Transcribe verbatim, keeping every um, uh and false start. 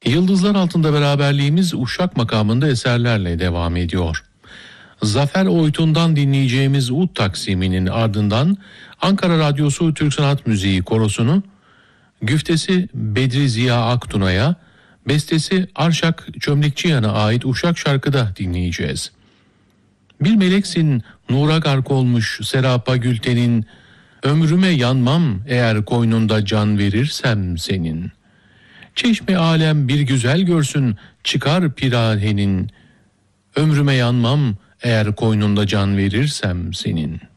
Yıldızlar Altında beraberliğimiz Uşak makamında eserlerle devam ediyor. Zafer Oytun'dan dinleyeceğimiz Ud taksiminin ardından Ankara Radyosu Türk Sanat Müziği Korosu'nu, güftesi Bedri Ziya Aktuna'ya, bestesi Arşak Çömlekçiyan'a ait Uşak şarkıda dinleyeceğiz. Bir meleksin nura gark olmuş serapa gültenin, ömrüme yanmam eğer koynunda can verirsem senin. Çeşme alem bir güzel görsün çıkar pirahenin, ömrüme yanmam eğer koynunda can verirsem senin.